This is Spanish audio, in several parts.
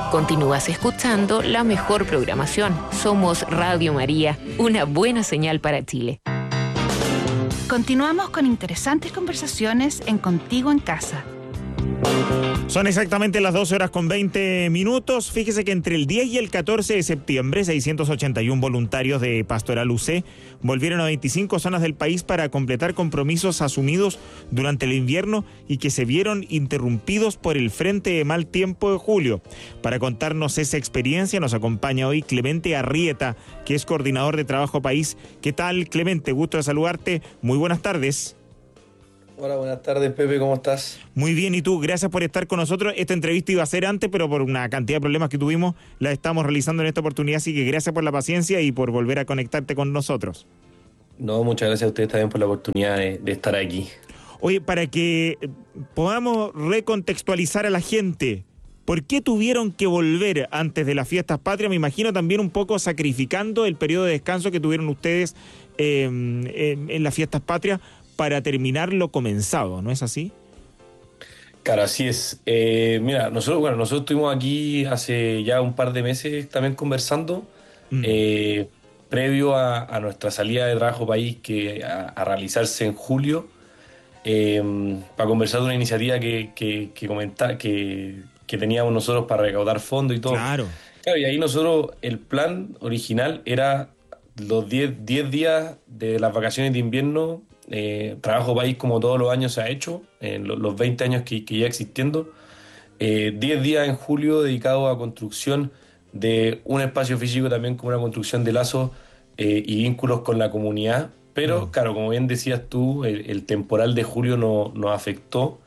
Continúas escuchando la mejor programación. Somos Radio María, una buena señal para Chile. Continuamos con interesantes conversaciones en Contigo en Casa. Son exactamente las 12:20. Fíjese que entre el 10 y el 14 de septiembre, 681 voluntarios de Pastoral UC volvieron a 25 zonas del país para completar compromisos asumidos durante el invierno y que se vieron interrumpidos por el frente de mal tiempo de julio. Para contarnos esa experiencia nos acompaña hoy Clemente Arrieta, que es coordinador de Trabajo País. ¿Qué tal, Clemente? Gusto de saludarte. Muy buenas tardes. Hola, buenas tardes, Pepe, ¿cómo estás? Muy bien, ¿y tú? Gracias por estar con nosotros. Esta entrevista iba a ser antes, pero por una cantidad de problemas que tuvimos, la estamos realizando en esta oportunidad, así que gracias por la paciencia y por volver a conectarte con nosotros. No, muchas gracias a ustedes también por la oportunidad de estar aquí. Oye, para que podamos recontextualizar a la gente, ¿por qué tuvieron que volver antes de las fiestas patrias? Me imagino también un poco sacrificando el periodo de descanso que tuvieron ustedes en las fiestas patrias, para terminar lo comenzado, ¿no es así? Claro, así es. Mira, nosotros estuvimos aquí hace ya un par de meses también conversando, previo a nuestra salida de Trabajo País, que a realizarse en julio, para conversar de una iniciativa que teníamos nosotros para recaudar fondos y todo. Claro, y ahí nosotros, el plan original era los 10 días de las vacaciones de invierno. Trabajo País, como todos los años se ha hecho, en los 20 años que ya existiendo, 10 días en julio dedicados a construcción de un espacio físico, también como una construcción de lazos y vínculos con la comunidad. Pero claro, como bien decías tú, el temporal de julio nos afectó,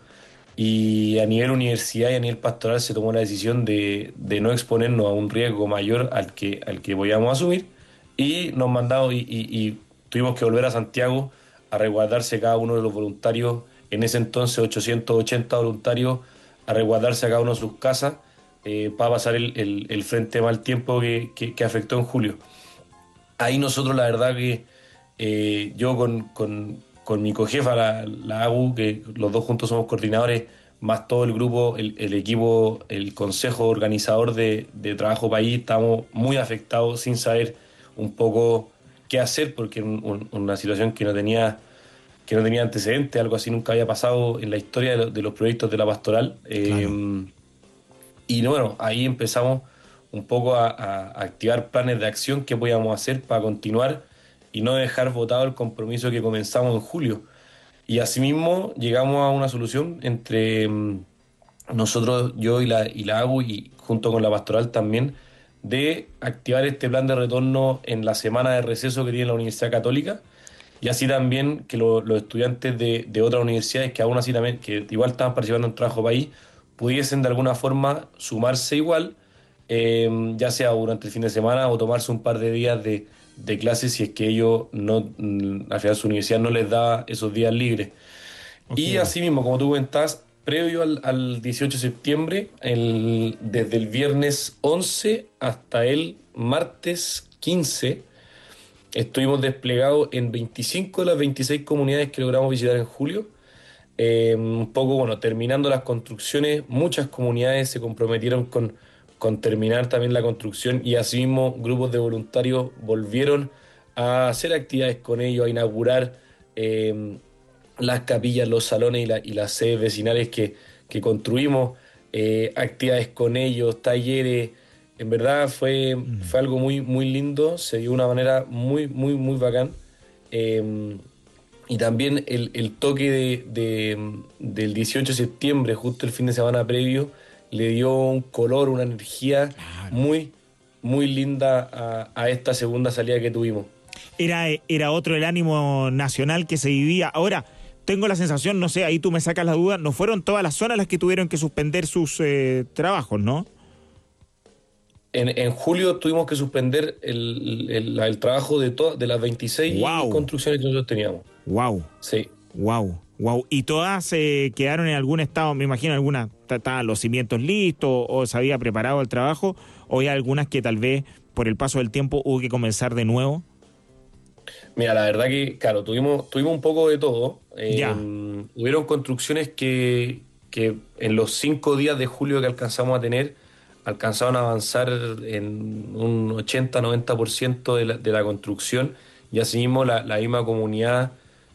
y a nivel universidad y a nivel pastoral se tomó la decisión de no exponernos a un riesgo mayor al que podíamos asumir, y nos mandamos y tuvimos que volver a Santiago a resguardarse cada uno de los voluntarios, en ese entonces 880 voluntarios, a resguardarse a cada uno de sus casas para pasar el frente de mal tiempo que afectó en julio. Ahí nosotros, la verdad que yo con mi cojefa, la AGU, que los dos juntos somos coordinadores, más todo el grupo, el equipo, el consejo organizador de Trabajo País, estamos muy afectados, sin saber un poco qué hacer, porque una situación que no tenía antecedentes, algo así nunca había pasado en la historia de los proyectos de la pastoral. Claro. Y bueno, ahí empezamos un poco a activar planes de acción que podíamos hacer para continuar y no dejar botado el compromiso que comenzamos en julio. Y asimismo llegamos a una solución entre nosotros, yo y la AGU, y junto con la pastoral también, de activar este plan de retorno en la semana de receso que tiene la Universidad Católica, y así también que los estudiantes de otras universidades que aún así también, que igual estaban participando en Trabajo País, pudiesen de alguna forma sumarse igual, ya sea durante el fin de semana o tomarse un par de días de clases si es que ellos no, al final su universidad no les da esos días libres. Okay. Y así mismo, como tú cuentas, previo al 18 de septiembre, desde el viernes 11 hasta el martes 15, estuvimos desplegados en 25 de las 26 comunidades que logramos visitar en julio. Un poco, bueno, terminando las construcciones, muchas comunidades se comprometieron con terminar también la construcción, y asimismo grupos de voluntarios volvieron a hacer actividades con ellos, a inaugurar las capillas, los salones y las sedes vecinales que construimos, actividades con ellos, talleres. En verdad fue algo muy, muy lindo, se dio de una manera muy, muy, muy bacán. Y también el toque del 18 de septiembre, justo el fin de semana previo, le dio un color, una energía muy, muy linda a esta segunda salida que tuvimos. Era otro el ánimo nacional que se vivía. Ahora, tengo la sensación, no sé, ahí tú me sacas la duda, no fueron todas las zonas las que tuvieron que suspender sus trabajos, ¿no? En julio tuvimos que suspender el trabajo de las 26 construcciones que nosotros teníamos. ¡Wow! Sí. ¡Wow! ¡Wow! ¿Y todas quedaron en algún estado? Me imagino algunas estaban los cimientos listos o se había preparado el trabajo, o hay algunas que tal vez por el paso del tiempo hubo que comenzar de nuevo. Mira, la verdad que, claro, tuvimos un poco de todo. Hubieron construcciones que en los 5 días de julio que alcanzamos a tener, alcanzaron a avanzar en un 80-90% de la construcción, y asimismo la misma comunidad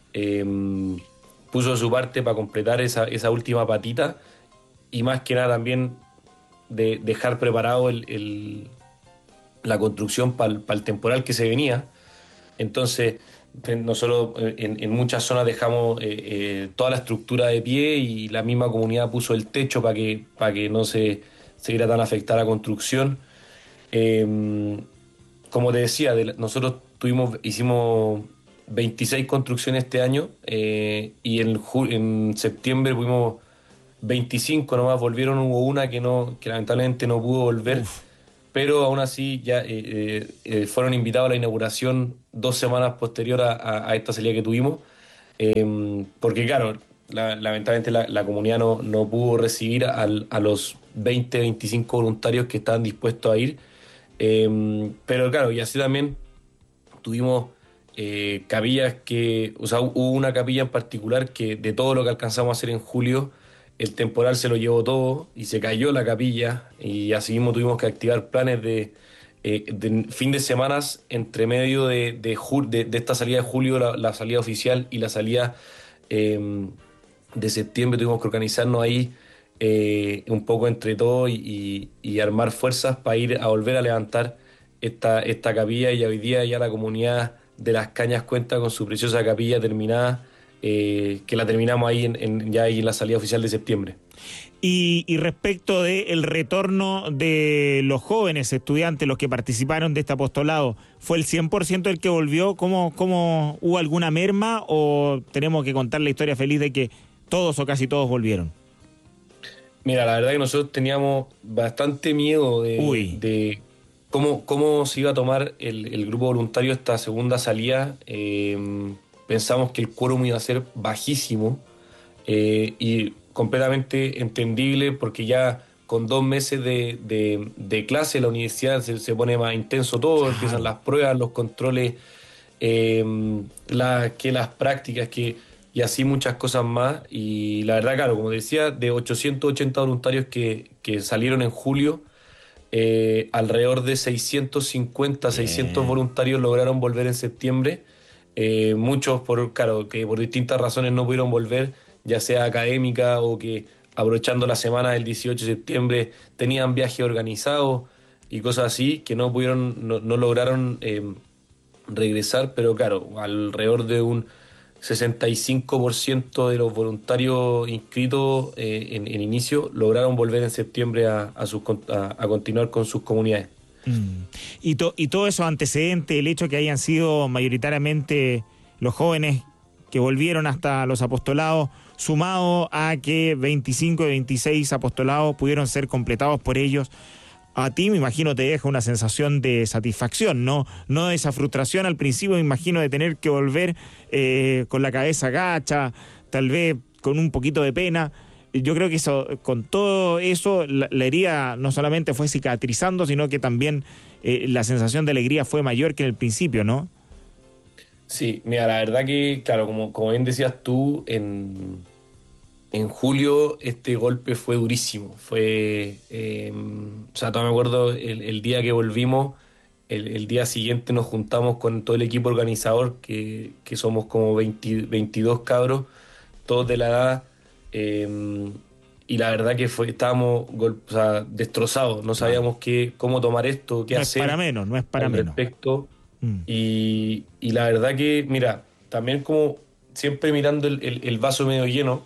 puso su parte para completar esa última patita, y más que nada también de dejar preparado la construcción para el temporal que se venía. Entonces, nosotros en muchas zonas dejamos toda la estructura de pie, y la misma comunidad puso el techo para que no se viera tan afectada la construcción. Como te decía, nosotros hicimos 26 construcciones este año, y en septiembre fuimos 25 nomás, hubo una que lamentablemente no pudo volver. Uf. Pero aún así ya fueron invitados a la inauguración 2 semanas posterior a esta salida que tuvimos, porque claro, lamentablemente la comunidad no pudo recibir a los 20-25 voluntarios que estaban dispuestos a ir, pero claro, y así también tuvimos capillas hubo una capilla en particular que, de todo lo que alcanzamos a hacer en julio, el temporal se lo llevó todo y se cayó la capilla, y así mismo tuvimos que activar planes de fin de semanas entre medio de esta salida de julio, la salida oficial, y la salida de septiembre. Tuvimos que organizarnos ahí un poco entre todos y armar fuerzas para ir a volver a levantar esta capilla, y hoy día ya la comunidad de Las Cañas cuenta con su preciosa capilla terminada, que la terminamos ahí ya ahí en la salida oficial de septiembre. Y respecto del retorno de los jóvenes estudiantes, los que participaron de este apostolado, ¿fue el 100% el que volvió? ¿Cómo hubo alguna merma, o tenemos que contar la historia feliz de que todos o casi todos volvieron? Mira, la verdad que nosotros teníamos bastante miedo de cómo se iba a tomar el grupo voluntario esta segunda salida. Pensamos que el quórum iba a ser bajísimo, y completamente entendible, porque ya con 2 meses de clase la universidad se pone más intenso todo, empiezan las pruebas, los controles, las prácticas, y así muchas cosas más. Y la verdad, claro, como decía, de 880 voluntarios que salieron en julio, alrededor de 650-600 voluntarios lograron volver en septiembre. Muchos que por distintas razones no pudieron volver, ya sea académica o que aprovechando la semana del 18 de septiembre tenían viajes organizados y cosas así, que no lograron regresar. Pero claro, alrededor de un 65% de los voluntarios inscritos en inicio lograron volver en septiembre a continuar con sus comunidades. Y todo esos antecedentes, el hecho que hayan sido mayoritariamente los jóvenes que volvieron hasta los apostolados, sumado a que 25 de 26 apostolados pudieron ser completados por ellos, a ti me imagino te deja una sensación de satisfacción, no de esa frustración al principio, me imagino, de tener que volver con la cabeza gacha, tal vez con un poquito de pena. Yo creo que con todo eso, la herida no solamente fue cicatrizando, sino que también la sensación de alegría fue mayor que en el principio, ¿no? Sí, mira, la verdad que, claro, como bien decías tú, en julio este golpe fue durísimo. Todavía me acuerdo el día que volvimos, el día siguiente nos juntamos con todo el equipo organizador, que somos como 22 cabros, todos de la edad. Y la verdad que estábamos destrozados, no sabíamos cómo tomar esto, qué hacer. No es para menos. Respecto. Y la verdad que, mira, también como siempre mirando el vaso medio lleno,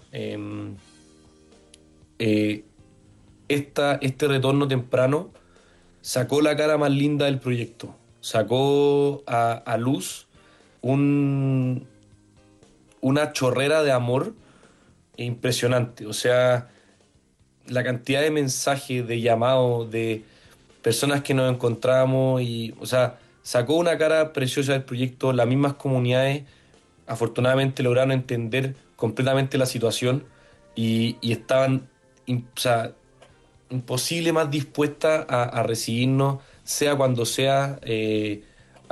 este retorno temprano sacó la cara más linda del proyecto, sacó a luz una chorrera de amor impresionante. O sea, la cantidad de mensajes, de llamados, de personas que nos encontrábamos, y, o sea, sacó una cara preciosa del proyecto. Las mismas comunidades afortunadamente lograron entender completamente la situación y estaban imposible más dispuestas a recibirnos, sea cuando sea, de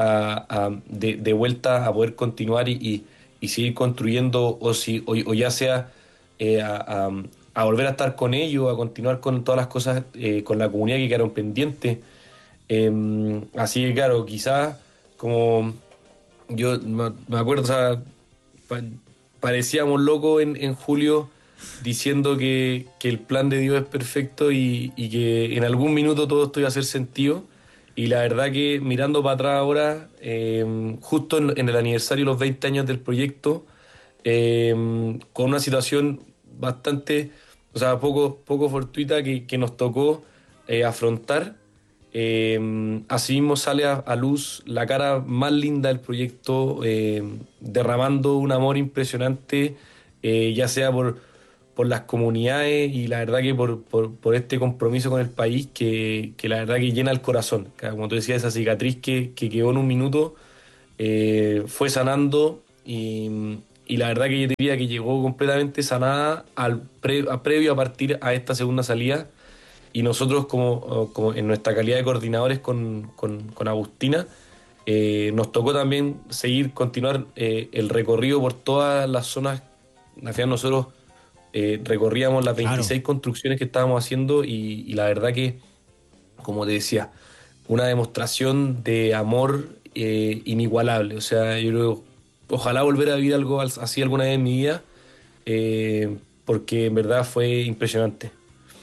vuelta a poder continuar y seguir construyendo, o ya sea a volver a estar con ellos, a continuar con todas las cosas, con la comunidad que quedaron pendientes. Así que claro, quizás como yo me acuerdo, o sea, parecíamos locos en julio diciendo que el plan de Dios es perfecto y que en algún minuto todo esto iba a hacer sentido. Y la verdad que mirando para atrás ahora, justo en el aniversario de los 20 años del proyecto, con una situación bastante, o sea, poco fortuita que nos tocó afrontar, así mismo sale a luz la cara más linda del proyecto, derramando un amor impresionante, ya sea por las comunidades y la verdad que por este compromiso con el país que la verdad que llena el corazón. Como tú decías, esa cicatriz que quedó en un minuto fue sanando y la verdad que yo diría que llegó completamente sanada previo a partir a esta segunda salida. Y nosotros como en nuestra calidad de coordinadores con Agustina, nos tocó también continuar el recorrido por todas las zonas. Al final nosotros recorríamos las 26 construcciones que estábamos haciendo y la verdad que, como te decía, una demostración de amor inigualable. O sea, yo creo, ojalá volver a vivir algo así alguna vez en mi vida, porque en verdad fue impresionante.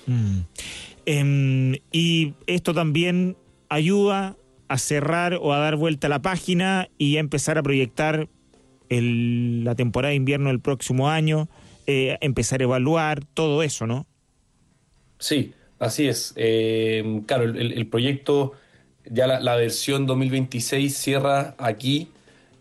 Y esto también ayuda a cerrar o a dar vuelta a la página y a empezar a proyectar la temporada de invierno del próximo año, empezar a evaluar todo eso, ¿no? Sí, así es. Claro, el proyecto, ya la versión 2026 cierra aquí,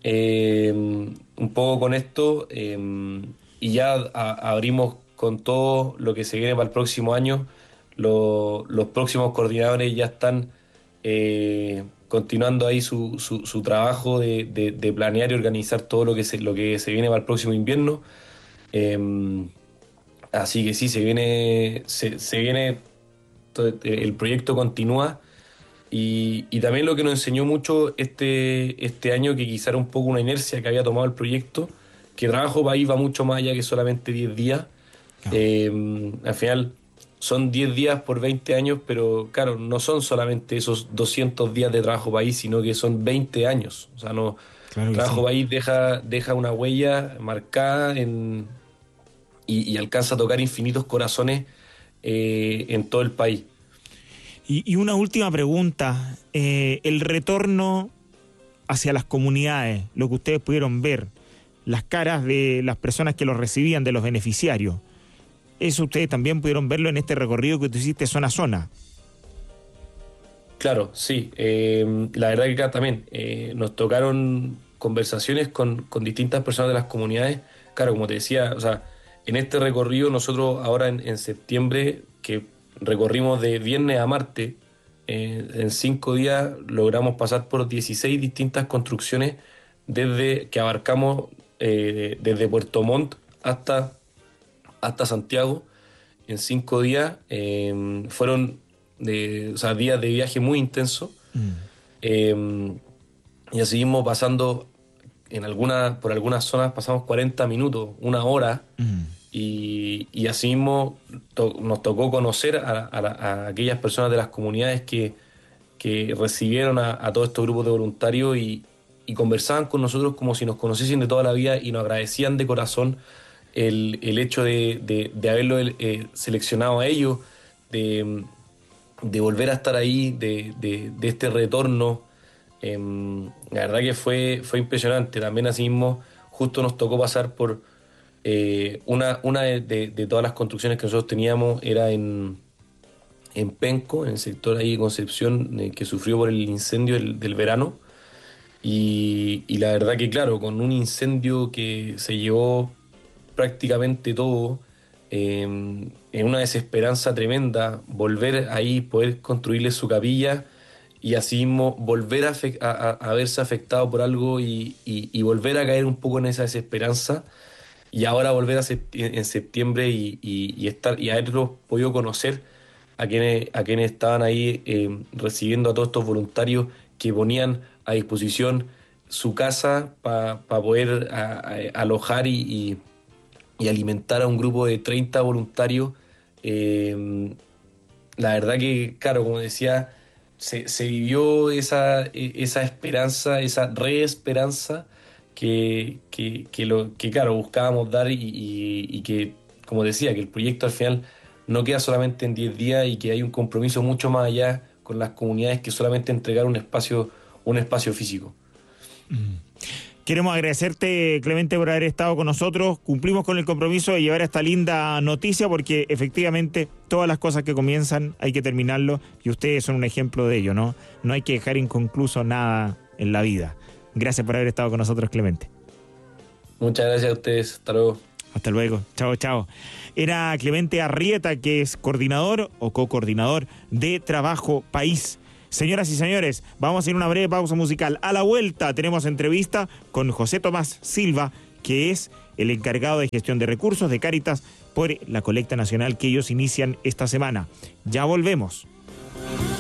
un poco con esto, y ya abrimos con todo lo que se viene para el próximo año. Los próximos coordinadores ya están continuando ahí su trabajo de planear y organizar todo lo que se viene para el próximo invierno. Así que sí, se viene, el proyecto continúa y también lo que nos enseñó mucho este año, que quizá era un poco una inercia que había tomado el proyecto, que Trabajo País va mucho más allá que solamente 10 días. Al final son 10 días por 20 años, pero claro, no son solamente esos 200 días de Trabajo País, sino que son 20 años. O sea, no, claro, Trabajo País deja una huella marcada y alcanza a tocar infinitos corazones en todo el país. Y una última pregunta, el retorno hacia las comunidades, lo que ustedes pudieron ver, las caras de las personas que los recibían, de los beneficiarios, eso ustedes también pudieron verlo en este recorrido que tú hiciste zona a zona. Claro, sí. La verdad que también nos tocaron conversaciones con distintas personas de las comunidades. Claro, como te decía, o sea, en este recorrido nosotros ahora en septiembre, que recorrimos de viernes a martes, en 5 días logramos pasar por 16 distintas construcciones desde que abarcamos desde Puerto Montt hasta Santiago. En 5 días fueron días de viaje muy intensos. Y así seguimos pasando por algunas zonas pasamos 40 minutos, 1 hora. Y así mismo nos tocó conocer a aquellas personas de las comunidades que recibieron a todos estos grupos de voluntarios y conversaban con nosotros como si nos conociesen de toda la vida y nos agradecían de corazón el hecho de haberlo seleccionado a ellos, de volver a estar ahí, de este retorno. La verdad que fue impresionante. También así mismo justo nos tocó pasar por una de todas las construcciones que nosotros teníamos era en Penco, en el sector ahí de Concepción, que sufrió por el incendio del verano. Y la verdad que claro, con un incendio que se llevó prácticamente todo, en una desesperanza tremenda, volver ahí, poder construirle su capilla y así mismo volver a verse afectado por algo y volver a caer un poco en esa desesperanza. Y ahora volver en septiembre y haberlos podido conocer a quienes estaban ahí recibiendo a todos estos voluntarios que ponían a disposición su casa para poder alojar y y alimentar a un grupo de 30 voluntarios. La verdad que, claro, como decía, se vivió esa esperanza, esa reesperanza que claro, buscábamos dar y que, como decía, que el proyecto al final no queda solamente en 10 días y que hay un compromiso mucho más allá con las comunidades que solamente entregar un espacio físico. Queremos agradecerte, Clemente, por haber estado con nosotros. Cumplimos con el compromiso de llevar esta linda noticia porque efectivamente todas las cosas que comienzan hay que terminarlo y ustedes son un ejemplo de ello, ¿no? No hay que dejar inconcluso nada en la vida. Gracias por haber estado con nosotros, Clemente. Muchas gracias a ustedes. Hasta luego. Hasta luego. Chao, chao. Era Clemente Arrieta, que es coordinador o co-coordinador de Trabajo País. Señoras y señores, vamos a ir a una breve pausa musical. A la vuelta tenemos entrevista con José Tomás Silva, que es el encargado de gestión de recursos de Cáritas por la colecta nacional que ellos inician esta semana. Ya volvemos.